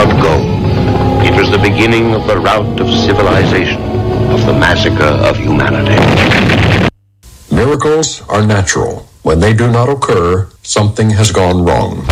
ago. It was the beginning of the rout of civilization, of the massacre of humanity. Miracles are natural. When they do not occur, something has gone wrong.